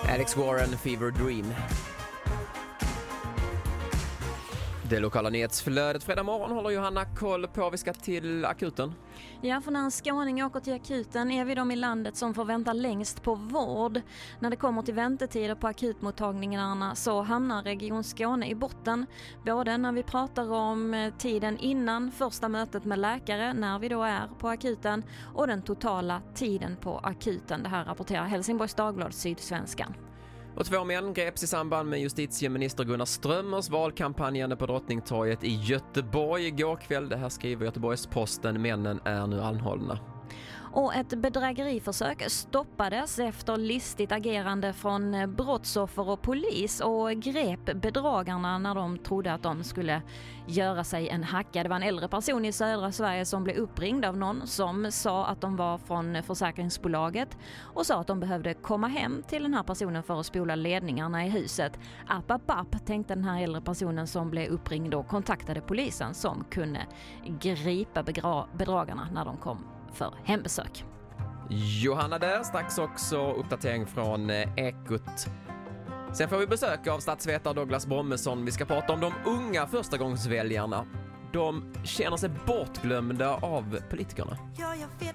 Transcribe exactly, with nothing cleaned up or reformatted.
Alex Warren, Fever Dream. Det lokala nyhetsflödet fredag morgon håller Johanna koll på. Vi ska till akuten. Ja, för när en skåning åker till akuten är vi de i landet som får vänta längst på vård. När det kommer till väntetider på akutmottagningarna så hamnar Region Skåne i botten. Både när vi pratar om tiden innan första mötet med läkare, när vi då är på akuten, och den totala tiden på akuten. Det här rapporterar Helsingborgs Dagblad Sydsvenskan. Och två män greps i samband med justitieminister Gunnar Strömmers valkampanjande på Drottningtorget i Göteborg igår kväll. Det här skriver Göteborgs-Posten. Männen är nu anhållna. Och ett bedrägeriförsök stoppades efter listigt agerande från brottsoffer och polis och grep bedragarna när de trodde att de skulle göra sig en hacka. Det var en äldre person i södra Sverige som blev uppringd av någon som sa att de var från försäkringsbolaget och sa att de behövde komma hem till den här personen för att spola ledningarna i huset. App, app, app, tänkte den här äldre personen som blev uppringd och kontaktade polisen som kunde gripa begra- bedragarna när de kom för hembesök. Johanna där, strax också uppdatering från Ekot. Sen får vi besök av statsvetare Douglas Brommesson. Vi ska prata om de unga förstagångsväljarna. De känner sig bortglömda av politikerna. Ja, jag vet